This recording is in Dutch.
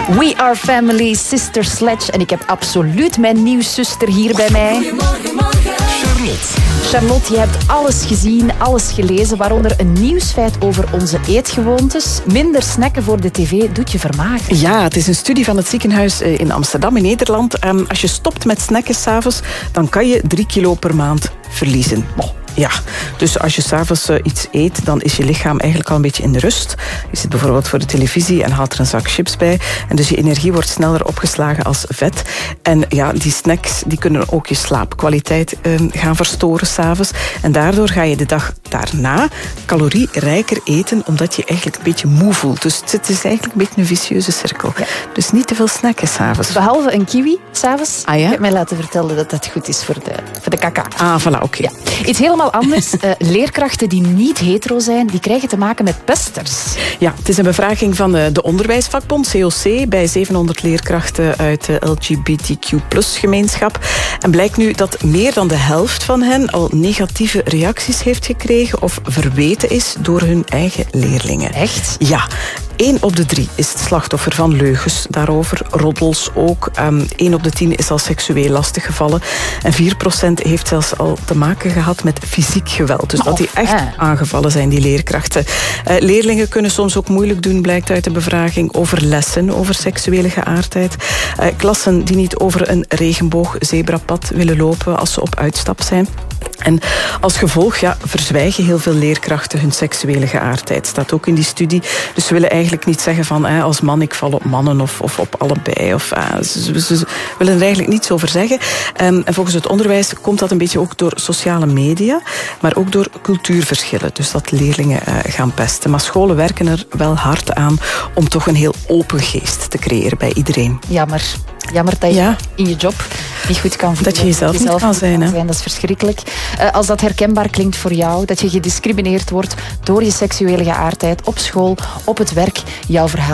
We are family, Sister Sledge. En ik heb absoluut mijn nieuwszuster hier bij mij. Goedemorgen. Charlotte, je hebt alles gezien, alles gelezen, waaronder een nieuwsfeit over onze eetgewoontes. Minder snacken voor de tv doet je vermaken. Ja, het is een studie van het ziekenhuis in Amsterdam in Nederland. Als je stopt met snacken 's avonds, dan kan je 3 kilo per maand verliezen. Ja, dus als je 's avonds iets eet, dan is je lichaam eigenlijk al een beetje in de rust. Je zit bijvoorbeeld voor de televisie en haalt er een zak chips bij. En dus je energie wordt sneller opgeslagen als vet. En ja, die snacks die kunnen ook je slaapkwaliteit gaan verstoren 's avonds. En daardoor ga je de dag daarna calorierijker eten, omdat je eigenlijk een beetje moe voelt. Dus het is eigenlijk een beetje een vicieuze cirkel. Ja. Dus niet te veel snacken 's avonds. Behalve een kiwi 's avonds. Ah, ja? Ik heb mij laten vertellen dat dat goed is voor de kaka. Ah, voilà, oké. Ja. Iets helemaal anders. Leerkrachten die niet hetero zijn, die krijgen te maken met pesters. Ja, het is een bevraging van de onderwijsvakbond, COC, bij 700 leerkrachten uit de LGBTQ+-gemeenschap. En blijkt nu dat meer dan de helft van hen al negatieve reacties heeft gekregen of verweten is door hun eigen leerlingen. Echt? Ja. 1 op de 3 is het slachtoffer van leugens daarover, roddels ook. 1 op de 10 is al seksueel lastiggevallen. En 4% heeft zelfs al te maken gehad met fysiek geweld. Dus dat die echt aangevallen zijn, die leerkrachten. Leerlingen kunnen soms ook moeilijk doen, blijkt uit de bevraging, over lessen, over seksuele geaardheid. Klassen die niet over een regenboog-zebrapad willen lopen als ze op uitstap zijn. En als gevolg verzwijgen heel veel leerkrachten hun seksuele geaardheid. Staat ook in die studie. Dus ze willen eigenlijk niet zeggen van als man ik val op mannen of op allebei. Ze willen er eigenlijk niets over zeggen. En volgens het onderwijs komt dat een beetje ook door sociale media, maar ook door cultuurverschillen. Dus dat leerlingen gaan pesten. Maar scholen werken er wel hard aan om toch een heel open geest te creëren bij iedereen. Jammer dat je in je job niet goed kan voelen. Dat je jezelf niet kan zijn. Dat is verschrikkelijk. Als dat herkenbaar klinkt voor jou, dat je gediscrimineerd wordt door je seksuele geaardheid op school, op het werk, jouw verhaal